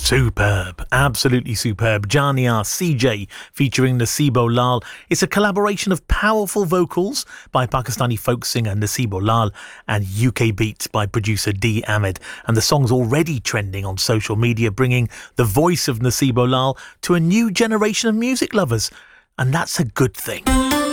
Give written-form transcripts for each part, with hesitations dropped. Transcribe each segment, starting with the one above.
Superb, absolutely superb. Jania CJ featuring Nasibo Lal. It's a collaboration of powerful vocals by Pakistani folk singer Nasibo Lal and UK beats by producer D. Ahmed. And the song's already trending on social media, bringing the voice of Nasibo Lal to a new generation of music lovers. And that's a good thing.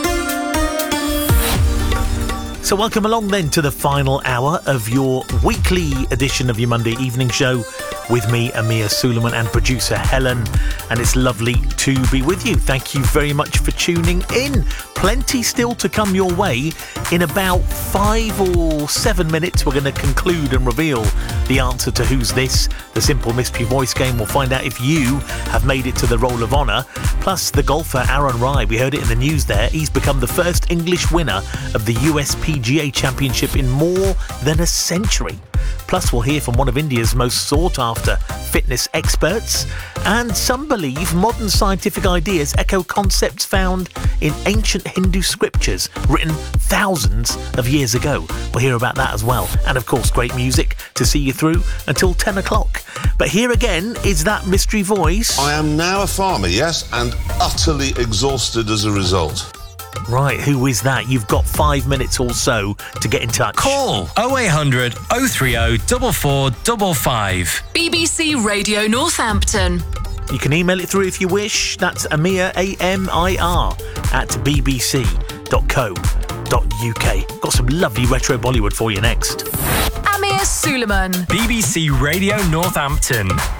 So welcome along then to the final hour of your weekly edition of your Monday evening show with me, Amir Suleiman, and producer Helen. And it's lovely to be with you. Thank you very much for tuning in. Plenty still to come your way. In about 5 or 7 minutes, we're going to conclude and reveal the answer to Who's This? The Simple Mystery Voice game. We'll find out if you have made it to the Roll of Honour. Plus, the golfer Aaron Rai, we heard it in the news there, he's become the first English winner of the US PGA Championship in more than a century. Plus, we'll hear from one of India's most sought-after fitness experts. And some believe modern scientific ideas echo concepts found in ancient Hindu scriptures written thousands of years ago. We'll hear about that as well. And, of course, great music to see you through until 10 o'clock. But here again is that mystery voice. I am now a farmer, yes, and utterly exhausted as a result. Right, who is that? You've got 5 minutes or so to get in touch. Call 0800 030 4455. BBC Radio Northampton. You can email it through if you wish. That's Amir, AMIR, at bbc.co.uk. Got some lovely retro Bollywood for you next. Amir Suleiman. BBC Radio Northampton.